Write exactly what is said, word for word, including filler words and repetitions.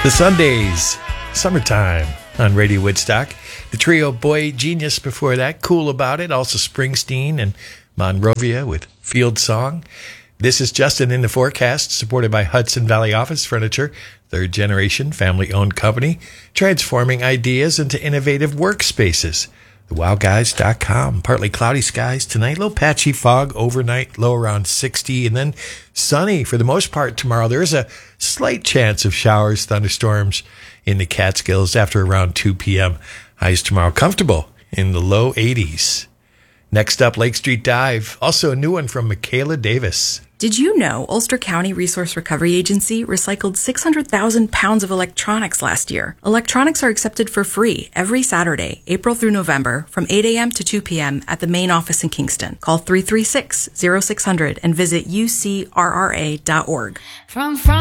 The Sundays, summertime on Radio Woodstock. The trio Boy Genius before that, Cool About It. Also Springsteen and Monrovia with Field Song. This is Justin in the Forecast, supported by Hudson Valley Office Furniture, third generation family-owned company, transforming ideas into innovative workspaces. the wow guys dot com. Partly cloudy skies tonight, low patchy fog overnight, low around sixty, and then sunny for the most part tomorrow. There is a slight chance of showers, thunderstorms in the Catskills after around two p.m. Highs tomorrow comfortable in the low eighties. Next up, Lake Street Dive. Also a new one from Michaela Davis. Did you know Ulster County Resource Recovery Agency recycled six hundred thousand pounds of electronics last year? Electronics are accepted for free every Saturday, April through November, from eight a.m. to two p.m. at the main office in Kingston. Call three three six, zero six zero zero and visit u c r r a dot org. From, from